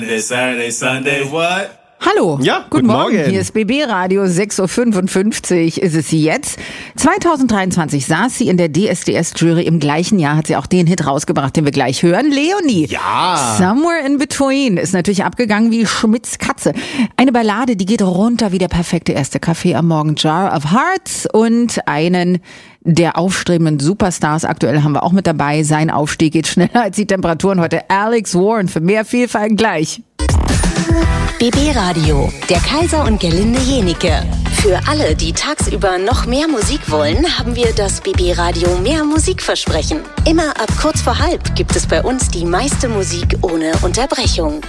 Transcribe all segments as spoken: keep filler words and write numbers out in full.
This Saturday, Sunday, what? Hallo, ja, guten, guten Morgen. Morgen. Hier ist B B Radio, sechs Uhr fünfundfünfzig ist es jetzt. zwanzig dreiundzwanzig saß sie in der D S D S-Jury. Im gleichen Jahr hat sie auch den Hit rausgebracht, den wir gleich hören. Leonie. Ja. Somewhere in Between ist natürlich abgegangen wie Schmitz Katze. Eine Ballade, die geht runter wie der perfekte erste Kaffee am Morgen. Jar of Hearts und einen der aufstrebenden Superstars. Aktuell haben wir auch mit dabei. Sein Aufstieg geht schneller als die Temperaturen heute. Alex Warren für mehr Vielfalt gleich. B B Radio, der Kaiser und Gerlinde Jenike. Für alle, die tagsüber noch mehr Musik wollen, haben wir das B B Radio Mehr Musikversprechen. Immer ab kurz vor halb gibt es bei uns die meiste Musik ohne Unterbrechung.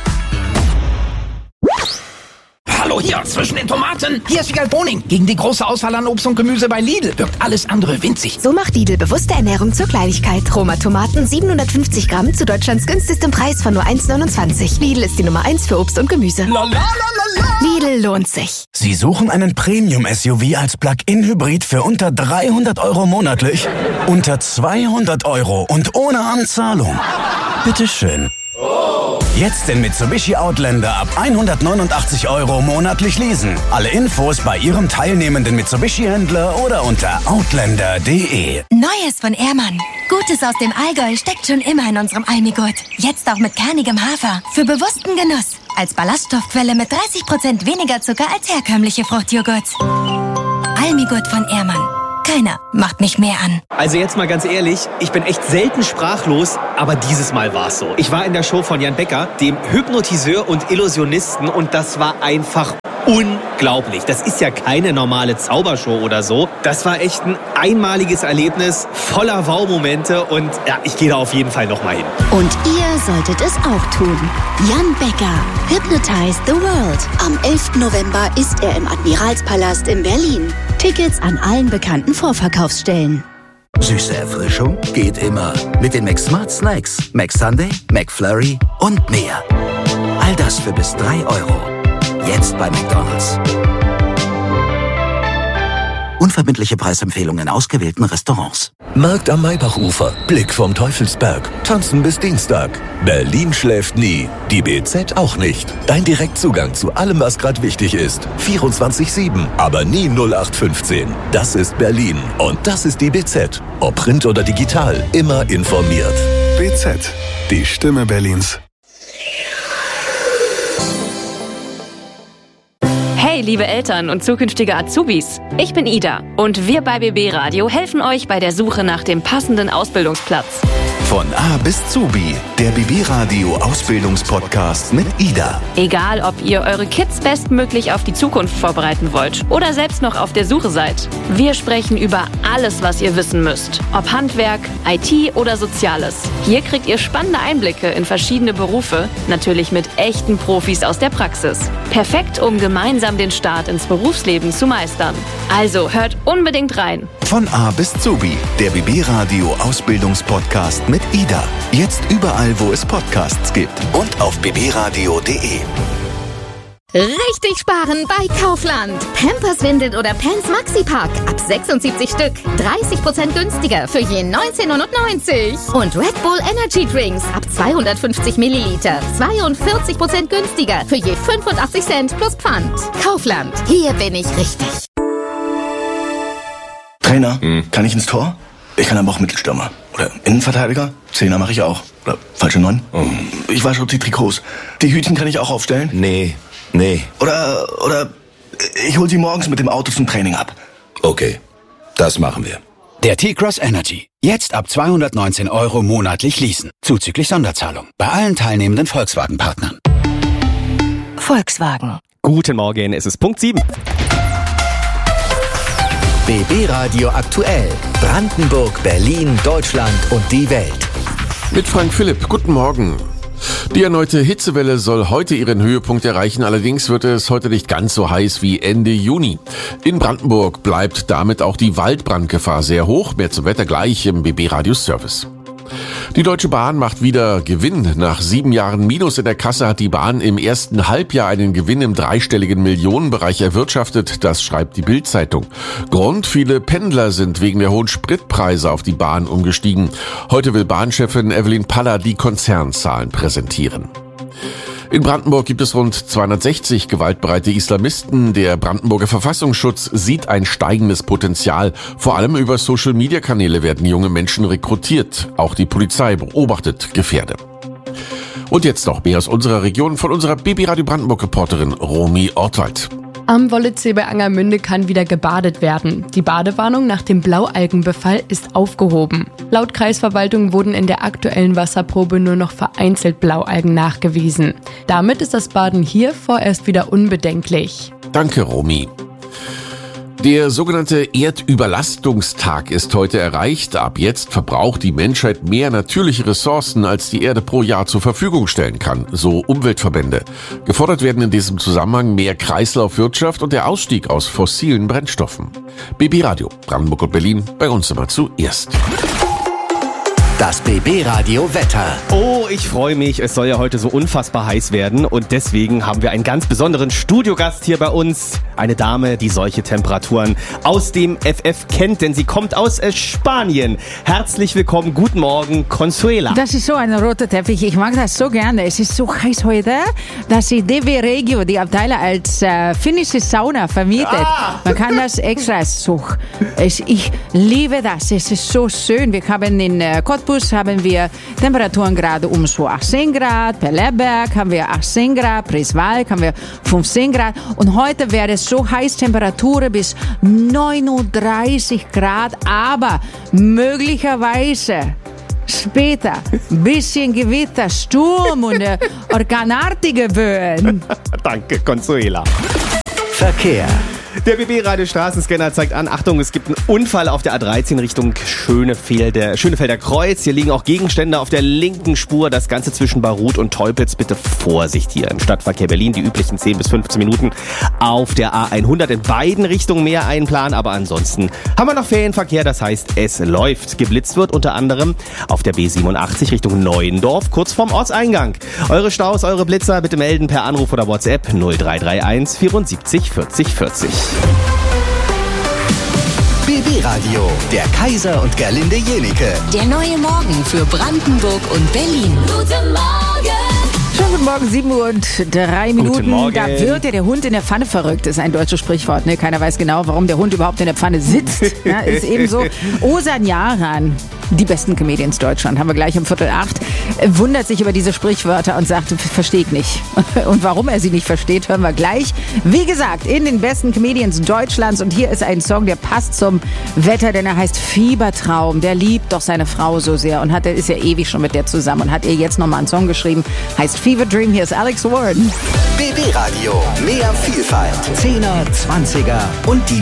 Hallo hier, zwischen den Tomaten. Hier ist Wiegald Boning. Gegen die große Auswahl an Obst und Gemüse bei Lidl wirkt alles andere winzig. So macht Lidl bewusste Ernährung zur Kleinigkeit. Roma Tomaten siebenhundertfünfzig Gramm zu Deutschlands günstigstem Preis von nur eins neunundzwanzig. Lidl ist die Nummer eins für Obst und Gemüse. Lidl lohnt sich. Sie suchen einen Premium-S U V als Plug-in-Hybrid für unter dreihundert Euro monatlich? Unter zweihundert Euro und ohne Anzahlung? Bitteschön. Jetzt den Mitsubishi Outlander ab hundertneunundachtzig Euro monatlich leasen. Alle Infos bei Ihrem teilnehmenden Mitsubishi-Händler oder unter outlander punkt de. Neues von Ehrmann. Gutes aus dem Allgäu steckt schon immer in unserem Almigurt. Jetzt auch mit kernigem Hafer. Für bewussten Genuss. Als Ballaststoffquelle mit dreißig Prozent weniger Zucker als herkömmliche Fruchtjoghurts. Almigurt von Ehrmann. Keiner macht mich mehr an. Also jetzt mal ganz ehrlich, ich bin echt selten sprachlos, aber dieses Mal war's so. Ich war in der Show von Jan Becker, dem Hypnotiseur und Illusionisten, und das war einfach unglaublich. Das ist ja keine normale Zaubershow oder so. Das war echt ein einmaliges Erlebnis, voller Wow-Momente, und ja, ich gehe da auf jeden Fall nochmal hin. Und ihr solltet es auch tun. Jan Becker, Hypnotize the World. Am elften November ist er im Admiralspalast in Berlin. Tickets an allen bekannten Vorverkaufsstellen. Süße Erfrischung geht immer. Mit den Mac Smart Snacks, Mac Sunday, Mac Flurry und mehr. All das für bis drei Euro. Jetzt bei McDonald's. Unverbindliche Preisempfehlungen in ausgewählten Restaurants. Markt am Maybachufer, Blick vom Teufelsberg, tanzen bis Dienstag. Berlin schläft nie, die B Z auch nicht. Dein Direktzugang zu allem, was gerade wichtig ist. vierundzwanzig sieben, aber nie null acht fünfzehn. Das ist Berlin und das ist die B Z. Ob Print oder digital, immer informiert. B Z, die Stimme Berlins. Hey, liebe Eltern und zukünftige Azubis, ich bin Ida und wir bei B B Radio helfen euch bei der Suche nach dem passenden Ausbildungsplatz. Von A bis Zubi, der B B Radio Ausbildungspodcast mit Ida. Egal, ob ihr eure Kids bestmöglich auf die Zukunft vorbereiten wollt oder selbst noch auf der Suche seid. Wir sprechen über alles, was ihr wissen müsst. Ob Handwerk, I T oder Soziales. Hier kriegt ihr spannende Einblicke in verschiedene Berufe, natürlich mit echten Profis aus der Praxis. Perfekt, um gemeinsam den Start ins Berufsleben zu meistern. Also hört unbedingt rein. Von A bis Zubi, der B B Radio Ausbildungspodcast mit Ida. Jetzt überall, wo es Podcasts gibt und auf b b radio punkt de. Richtig sparen bei Kaufland. Pampers, Windeln oder Pants Maxi-Pack ab sechsundsiebzig Stück. dreißig Prozent günstiger für je neunzehn neunundneunzig. Und Red Bull Energy Drinks ab zweihundertfünfzig Milliliter. zweiundvierzig Prozent günstiger für je fünfundachtzig Cent plus Pfand. Kaufland, hier bin ich richtig. Trainer, hm. kann ich ins Tor? Ich kann aber auch Mittelstürmer. Oder Innenverteidiger? Zehner mache ich auch. Oder falsche Neun? Oh. Ich wasche die Trikots. Die Hütchen kann ich auch aufstellen? Nee, nee. Oder, oder ich hol sie morgens mit dem Auto zum Training ab. Okay, das machen wir. Der T-Cross Energy. Jetzt ab zweihundertneunzehn Euro monatlich leasen. Zuzüglich Sonderzahlung. Bei allen teilnehmenden Volkswagen-Partnern. Volkswagen. Guten Morgen, es ist Punkt sieben. B B Radio aktuell. Brandenburg, Berlin, Deutschland und die Welt. Mit Frank Philipp, guten Morgen. Die erneute Hitzewelle soll heute ihren Höhepunkt erreichen, allerdings wird es heute nicht ganz so heiß wie Ende Juni. In Brandenburg bleibt damit auch die Waldbrandgefahr sehr hoch. Mehr zum Wetter gleich im B B Radio Service. Die Deutsche Bahn macht wieder Gewinn. Nach sieben Jahren Minus in der Kasse hat die Bahn im ersten Halbjahr einen Gewinn im dreistelligen Millionenbereich erwirtschaftet. Das schreibt die Bild-Zeitung. Grund: viele Pendler sind wegen der hohen Spritpreise auf die Bahn umgestiegen. Heute will Bahnchefin Evelyn Paller die Konzernzahlen präsentieren. In Brandenburg gibt es rund zweihundertsechzig gewaltbereite Islamisten. Der Brandenburger Verfassungsschutz sieht ein steigendes Potenzial. Vor allem über Social-Media-Kanäle werden junge Menschen rekrutiert. Auch die Polizei beobachtet Gefährde. Und jetzt noch mehr aus unserer Region von unserer B B Radio Brandenburg-Reporterin Romy Ortwald. Am Wollezee bei Angermünde kann wieder gebadet werden. Die Badewarnung nach dem Blaualgenbefall ist aufgehoben. Laut Kreisverwaltung wurden in der aktuellen Wasserprobe nur noch vereinzelt Blaualgen nachgewiesen. Damit ist das Baden hier vorerst wieder unbedenklich. Danke, Romy. Der sogenannte Erdüberlastungstag ist heute erreicht. Ab jetzt verbraucht die Menschheit mehr natürliche Ressourcen, als die Erde pro Jahr zur Verfügung stellen kann, so Umweltverbände. Gefordert werden in diesem Zusammenhang mehr Kreislaufwirtschaft und der Ausstieg aus fossilen Brennstoffen. B B Radio, Brandenburg und Berlin, bei uns immer zuerst. Das B B Radio Wetter. Oh, ich freue mich. Es soll ja heute so unfassbar heiß werden und deswegen haben wir einen ganz besonderen Studiogast hier bei uns. Eine Dame, die solche Temperaturen aus dem F F kennt, denn sie kommt aus Spanien. Herzlich willkommen, guten Morgen, Consuela. Das ist so ein roter Teppich. Ich mag das so gerne. Es ist so heiß heute, dass die D W Regio die Abteile als äh, finnische Sauna vermietet. Ah. Man kann das extra suchen. Ich liebe das. Es ist so schön. Wir haben in äh, Cottbus haben wir Temperaturen gerade um so achtzehn Grad, bei Lemberg haben wir achtzehn Grad, Priswalk haben wir fünfzehn Grad und heute wäre es so heiß Temperaturen bis neununddreißig Grad, aber möglicherweise später ein bisschen Gewitter, Sturm und äh, orkanartige Böen. Danke, Consuela. Verkehr. Der B B-Radio Straßenscanner zeigt an, Achtung, es gibt einen Unfall auf der A dreizehn Richtung Schönefelder, Schönefelder Kreuz. Hier liegen auch Gegenstände auf der linken Spur. Das Ganze zwischen Baruth und Teupitz. Bitte Vorsicht hier im Stadtverkehr Berlin. Die üblichen zehn bis fünfzehn Minuten auf der A hundert in beiden Richtungen mehr einplanen. Aber ansonsten haben wir noch Ferienverkehr. Das heißt, es läuft. Geblitzt wird unter anderem auf der B siebenundachtzig Richtung Neuendorf, kurz vorm Ortseingang. Eure Staus, eure Blitzer bitte melden per Anruf oder WhatsApp null drei drei eins vierundsiebzig vierzig vierzig. B B Radio, der Kaiser und Gerlinde Jenike. Der neue Morgen für Brandenburg und Berlin. Guten Morgen! Schönen guten Morgen, sieben Uhr und drei Minuten. Guten Morgen. Da wird ja der Hund in der Pfanne verrückt. Das ist ein deutsches Sprichwort. Ne? Keiner weiß genau, warum der Hund überhaupt in der Pfanne sitzt. Ja, ist eben so. Osan Yaran, die besten Comedians Deutschland, haben wir gleich um Viertel acht, wundert sich über diese Sprichwörter und sagt, verstehe ich nicht. Und warum er sie nicht versteht, hören wir gleich. Wie gesagt, in den besten Comedians Deutschlands. Und hier ist ein Song, der passt zum Wetter, denn er heißt Fiebertraum. Der liebt doch seine Frau so sehr und hat, er ist ja ewig schon mit der zusammen und hat ihr jetzt nochmal einen Song geschrieben, heißt Fever Dream. Hier ist Alex Warren. B B Radio, mehr Vielfalt. Zehner, Zwanziger und die